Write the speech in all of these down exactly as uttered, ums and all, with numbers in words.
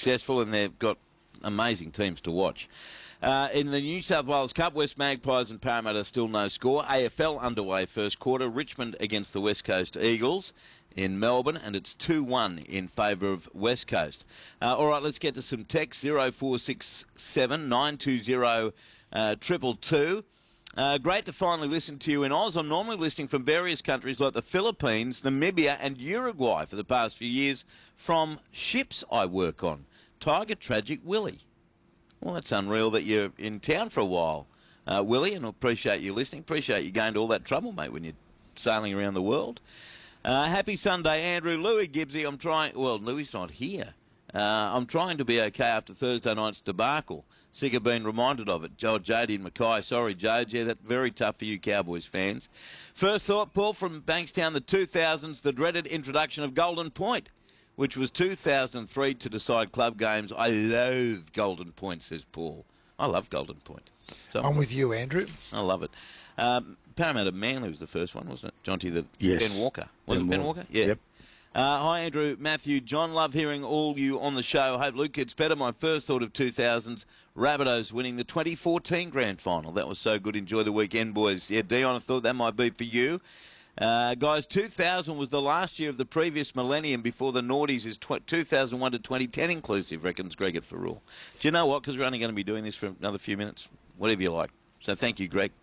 successful, and they've got amazing teams to watch. Uh, in the New South Wales Cup, West Magpies and Parramatta still no score. A F L underway first quarter. Richmond against the West Coast Eagles in Melbourne, and it's two one in favour of West Coast. Uh, all right, let's get to some text. zero four six seven nine two zero triple two. Uh, great to finally listen to you in Oz. I'm normally listening from various countries like the Philippines, Namibia and Uruguay for the past few years from ships I work on. Tiger Tragic Willie. Well, that's unreal that you're in town for a while, uh, Willie, and I appreciate you listening. Appreciate you going to all that trouble, mate, when you're sailing around the world. Uh, happy Sunday, Andrew. Louis Gibbsy, I'm trying... Well, Louis not here. Uh, I'm trying to be okay after Thursday night's debacle. Sick of being reminded of it. Joe, Jody and Mackay. Sorry, Jade. Yeah, that's very tough for you Cowboys fans. First thought, Paul, from Bankstown, the two thousands, the dreaded introduction of Golden Point, which was two thousand three to decide club games. I loathe Golden Point, says Paul. I love Golden Point. So I'm with you, Andrew. I love it. Um, Parramatta Manly was the first one, wasn't it? Jonty, the yes. Ben Walker. Was Ben it Ben Walker? Walker? Yeah. Yep. Uh, hi, Andrew, Matthew, John. Love hearing all you on the show. Hope Luke gets better. My first thought of two thousands, Rabbitohs winning the twenty fourteen grand final. That was so good. Enjoy the weekend, boys. Yeah, Dion, I thought that might be for you. Uh, guys, two thousand was the last year of the previous millennium before the noughties is tw- two thousand one to twenty ten inclusive, reckons Greg at Ferrule. Do you know what? Because we're only going to be doing this for another few minutes. Whatever you like. So thank you, Greg.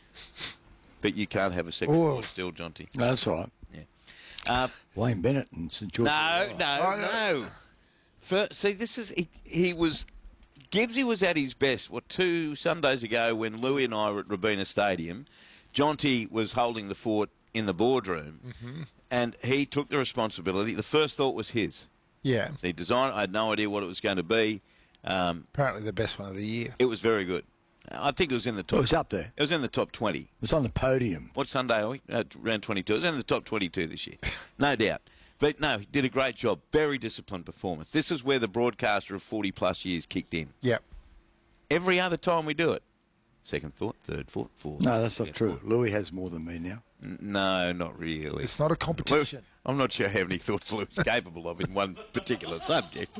But you can't have a second Oh. thought still, Jonty. No, that's all right. Yeah. Uh, Wayne Bennett and St George. no, no, Oh, no. For, see, this is... He, he was... Gibbsy was at his best, what, two Sundays ago when Louis and I were at Robina Stadium. Jonty was holding the fort in the boardroom, Mm-hmm. and he took the responsibility. The first thought was his. Yeah. He designed it. I had no idea what it was going to be. Um, Apparently the best one of the year. it was very good. I think it was in the top... It was up there. It was in the top twenty. It was on the podium. What Sunday are we? Uh, round twenty-two. It was in the top twenty-two this year. No doubt. But no, he did a great job. Very disciplined performance. This is where the broadcaster of forty-plus years kicked in. Yep. Every other time we do it. Second thought, third thought, fourth. No, that's not fifth true. thought. Louis has more than me now. N- No, not really. It's not a competition. Lou- I'm not sure how many thoughts Lou's capable of in one particular subject.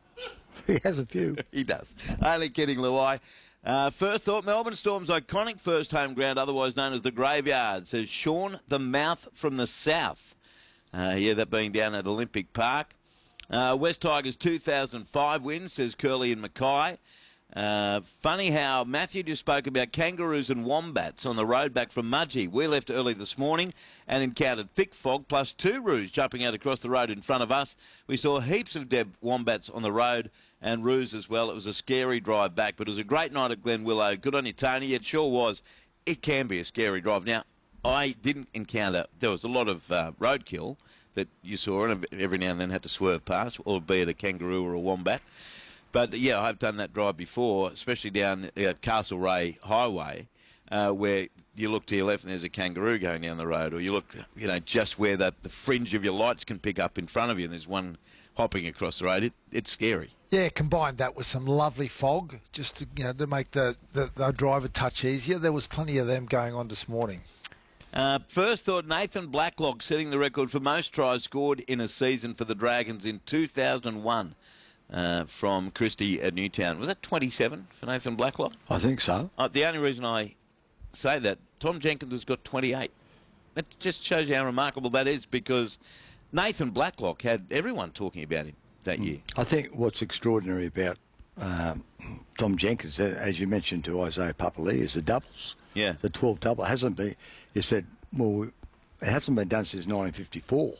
He has a few. He does. Only kidding, Louis. Uh, first thought, Melbourne Storm's iconic first home ground, otherwise known as the Graveyard, says Sean the Mouth from the South. Uh, yeah, that being down at Olympic Park. Uh, West Tigers two thousand five win, says Curly and Mackay. Uh, funny how Matthew just spoke about kangaroos and wombats on the road back from Mudgee. We left early this morning and encountered thick fog plus two roos jumping out across the road in front of us. We saw heaps of dead wombats on the road and roos as well. It was a scary drive back, but it was a great night at Glen Willow. Good on you, Tony. It sure was. It can be a scary drive. Now, I didn't encounter, there was a lot of uh, roadkill that you saw and every now and then had to swerve past, albeit a kangaroo or a wombat. But, yeah, I've done that drive before, especially down at Castlereagh Highway, uh, where you look to your left and there's a kangaroo going down the road, or you look, you know, just where the, the fringe of your lights can pick up in front of you and there's one hopping across the road. It, it's scary. Yeah, combined that with some lovely fog, just to, you know, to make the, the, the drive a touch easier. There was plenty of them going on this morning. Uh, first thought, Nathan Blacklock setting the record for most tries scored in a season for the Dragons in two thousand one. Uh, from Christie at Newtown. Was that twenty-seven for Nathan Blacklock? I think so. Uh, the only reason I say that, Tom Jenkins has got twenty-eight. That just shows you how remarkable that is, because Nathan Blacklock had everyone talking about him that year. I think what's extraordinary about um, Tom Jenkins, as you mentioned to Isaiah Papali, is the doubles. Yeah. The twelve double hasn't been, you said, well, it hasn't been done since nineteen fifty-four.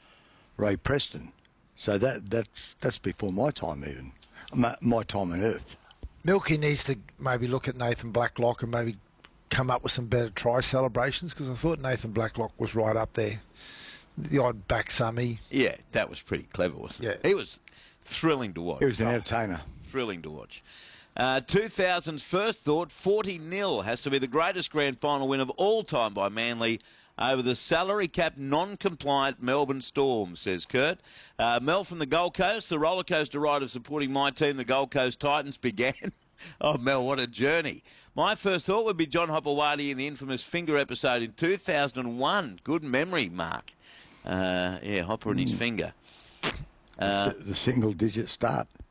Ray Preston. So that that's that's before my time even, my, my time on Earth. Milky needs to maybe look at Nathan Blacklock and maybe come up with some better try celebrations, because I thought Nathan Blacklock was right up there. The odd back summy. Yeah, that was pretty clever, wasn't it? Yeah. He was thrilling to watch. He was an entertainer. Thrilling to watch. Uh, two thousand's first thought, forty nil has to be the greatest grand final win of all time by Manly over the salary cap non-compliant Melbourne Storm, says Kurt. Uh, Mel from the Gold Coast, the roller coaster ride of supporting my team, the Gold Coast Titans, began. Oh, Mel, what a journey. My first thought would be John Hopewadi in the infamous finger episode in two thousand one. Good memory, Mark. Uh, yeah, Hopper and his finger. Uh, the, the single-digit start.